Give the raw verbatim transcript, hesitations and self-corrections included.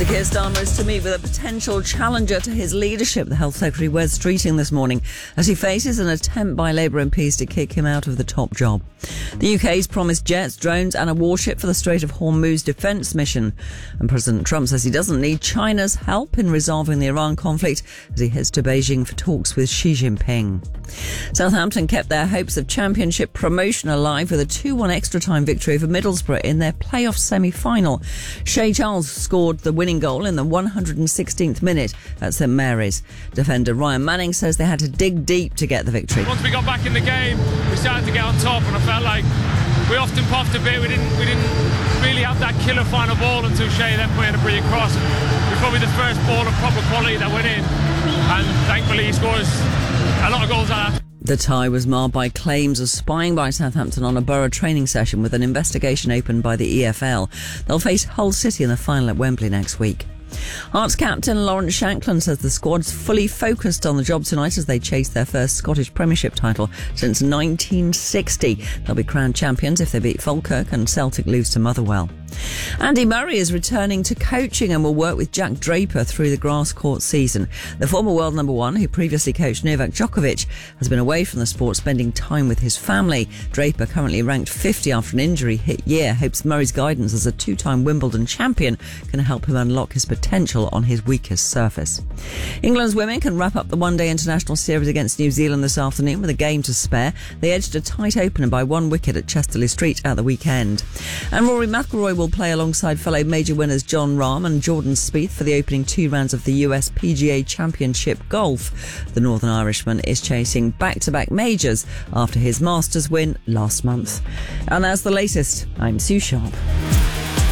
Sir Keir Starmer is to meet with a potential challenger to his leadership, the Health Secretary Wes Streeting, this morning, as he faces an attempt by Labour M Ps to kick him out of the top job. The U K's promised jets, drones and a warship for the Strait of Hormuz defence mission. And President Trump says he doesn't need China's help in resolving the Iran conflict as he heads to Beijing for talks with Xi Jinping. Southampton kept their hopes of championship promotion alive with a two one extra-time victory over Middlesbrough in their playoff semi-final. Shay Charles scored the winning goal in the one hundred sixteenth minute at St Mary's. Defender Ryan Manning says they had to dig deep to get the victory. Once we got back in the game, we started to get on top, and I felt like we often puffed a bit. We didn't, we didn't really have that killer final ball until Shay then put in a brilliant cross. It was probably the first ball of proper quality that went in, and thankfully he scores a lot of goals like that. The tie was marred by claims of spying by Southampton on a Borough training session, with an investigation opened by the E F L. They'll face Hull City in the final at Wembley next week. Hearts captain Lawrence Shankland says the squad's fully focused on the job tonight as they chase their first Scottish Premiership title since nineteen sixty. They'll be crowned champions if they beat Falkirk and Celtic lose to Motherwell. Andy Murray is returning to coaching and will work with Jack Draper through the grass court season. The former world number one, who previously coached Novak Djokovic, has been away from the sport, spending time with his family. Draper, currently ranked fifty after an injury-hit year, hopes Murray's guidance as a two-time Wimbledon champion can help him unlock his potential on his weakest surface. England's women can wrap up the one-day international series against New Zealand this afternoon with a game to spare. They edged a tight opener by one wicket at Chesterley Street at the weekend. And Rory McIlroy will play alongside fellow major winners Jon Rahm and Jordan Spieth for the opening two rounds of the U S P G A Championship Golf. The Northern Irishman is chasing back-to-back majors after his Masters win last month. And that's the latest. I'm Sue Sharp.